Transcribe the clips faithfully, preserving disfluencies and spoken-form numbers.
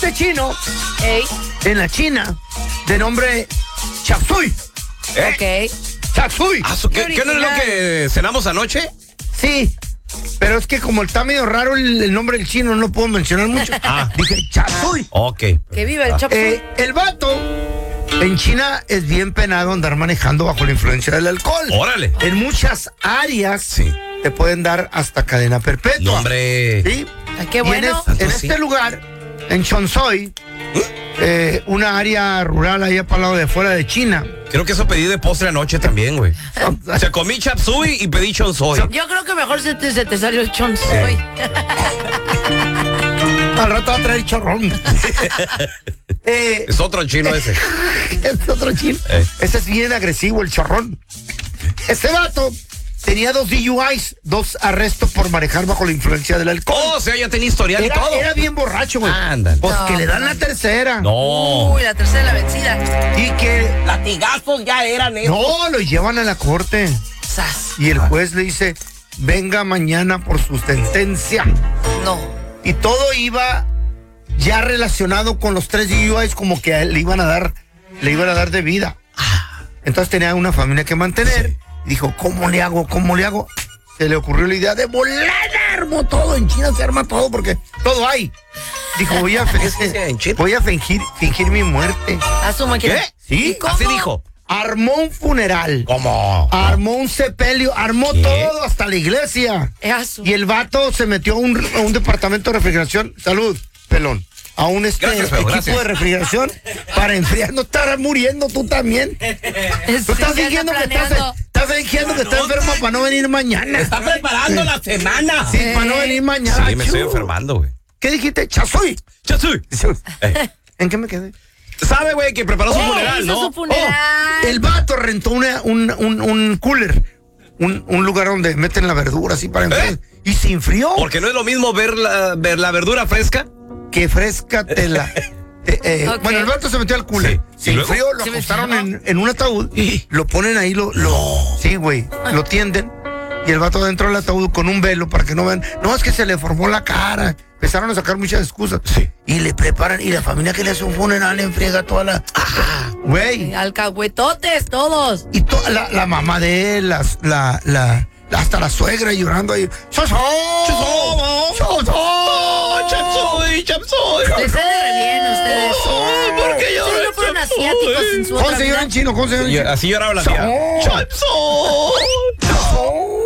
este chino, Ey. en la China, de nombre Chap Suey. ¿Eh? Ok. Chap Suey. Ah, ¿qué, ¿Qué no es lo que cenamos anoche? Sí, pero es que como está medio raro el, el nombre del chino, no puedo mencionar mucho. Ah. Dije Chap Suey. Ok. Que viva el Ah. Chap Suey. Eh, el vato en China es bien penado andar manejando bajo la influencia del alcohol. Órale. En muchas áreas Sí. te pueden dar hasta cadena perpetua. No, hombre. ¿Sí? Ay, qué Y en, bueno. es- en ¿Ah, sí? este lugar, en Chonsoy, eh, una área rural allá para el lado de afuera de China. Creo que eso pedí de postre anoche también, güey. O sea, comí chap suey y pedí chon soy. Yo creo que mejor se te, se te salió el Chon Soy. Al rato va a traer chorrón. eh, Es otro chino ese. es otro chino. Eh. Ese es bien agresivo, el chorrón. Este vato tenía dos D U Is, dos arrestos por manejar bajo la influencia del alcohol. Oh, o sea, ya tenía historial y Era, todo. era bien borracho, güey. Ándale. Pues No, que le dan no, la no. tercera. No. Uy, la tercera la vencida. Y que Latigazos ya eran esos. no, lo llevan a la corte. Sas. Y el juez le dice, venga mañana por su sentencia. No. Y todo iba ya relacionado con los tres D U Is, como que a él le iban a dar, le iban a dar de vida. Entonces tenía una familia que mantener. Y dijo, ¿cómo le hago? ¿Cómo le hago? Se le ocurrió la idea de volada, armó todo. En China se arma todo porque todo hay. Dijo, voy a, fe- ¿Qué se en China? voy a fingir, fingir mi muerte. A su máquina. ¿Qué? ¿Sí? ¿Cómo? Así dijo. Armó un funeral. ¿Cómo? Armó un sepelio, armó ¿Qué? todo, hasta la iglesia. Es a su- Y el vato se metió a un, a un departamento de refrigeración. Salud, pelón. A un este Gracias, feo, equipo gracias. de refrigeración para enfriar. No estarás muriendo tú también. Tú estás Sí, ya fingiendo está que estás, planeando. estás fingiendo que estás enfermo para no venir mañana. Está preparando la semana. Sí, para no venir mañana. Sí, me estoy Achú. enfermando, güey. ¿Qué dijiste? Chasoy. Chap suey. Eh. ¿En qué me quedé? ¿Sabe, güey, que preparó su Oh, funeral, hizo no? su funeral. Oh, el vato rentó una, un, un, un cooler. Un, un lugar donde meten la verdura así para enfriar. ¿Eh? Y se enfrió. Porque no es lo mismo ver la, ver la verdura fresca. Que fresca tela. Eh, eh, Ok. Bueno, el vato se metió al cooler. Sí. Se ¿Y luego? enfrió, lo ¿Se me acostaron enfrió? en, en un ataúd, lo ponen ahí, lo, lo sí, güey, lo tienden. Y el vato dentro del ataúd con un velo para que no vean. No, es que se le formó la cara. Empezaron a sacar muchas excusas. Sí. Y le preparan, y la familia que le hace un funeral le enfriega toda la. Güey. Alcahuetotes, todos. Y toda la, la mamá de él, las- la, la, hasta la suegra llorando ahí. ¡Chosó! ¡Chosó! ¡Chosó! Chap suey, chap suey. Les sale re bien a ustedes. ¿Por qué llora Ustedes no fueron Chap Suey? asiáticos en su ¿Cómo otra se llora vida. en chino? ¿Cómo se llora en Y chino? así lloraba la tía. Chap Chap suey.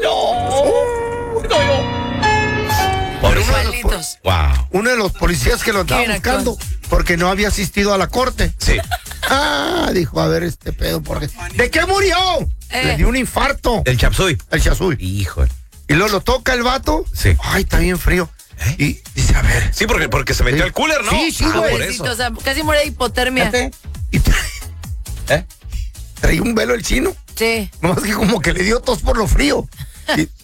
Pero uno de los po- Malditos. Wow. Uno de los policías que lo estaba Bien buscando porque no había asistido a la corte. Sí. Ah, dijo, a ver este pedo, porque ¿de qué murió? Eh. Le dio un infarto. El chap suey. El chasuy. Híjole. Y luego lo toca el vato. Sí. Ay, está bien frío. ¿Eh? Y dice, a ver. Sí, porque, porque se metió Sí. al cooler, ¿no? Sí, sí, Ah, güey. por Pobrecito, eso. o sea, casi muere de hipotermia. Y trae, ¿Eh? trae un velo el chino. Sí. Nomás que como que le dio tos por lo frío. Y